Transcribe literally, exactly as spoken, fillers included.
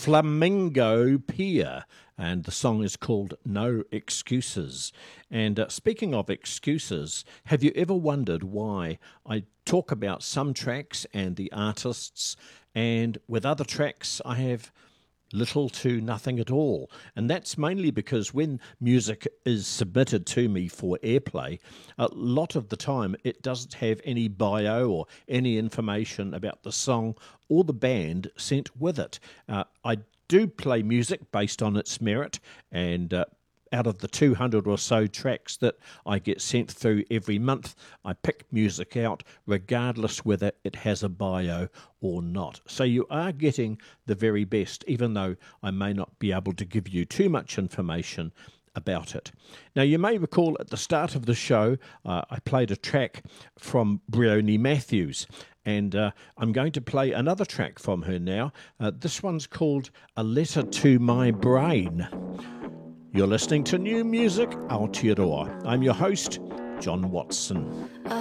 Flamingo Pier, and the song is called No Excuses. And uh, speaking of excuses, have you ever wondered why I talk about some tracks and the artists, and with other tracks I have little to nothing at all? And that's mainly because when music is submitted to me for airplay, a lot of the time it doesn't have any bio or any information about the song or the band sent with it. Uh, I do play music based on its merit, and uh, out of the two hundred or so tracks that I get sent through every month, I pick music out regardless whether it has a bio or not. So you are getting the very best, even though I may not be able to give you too much information about it. Now, you may recall at the start of the show, uh, I played a track from Bryony Matthews, and uh, I'm going to play another track from her now. Uh, this one's called A Letter to My Brain. You're listening to New Music Aotearoa. I'm your host, John Watson.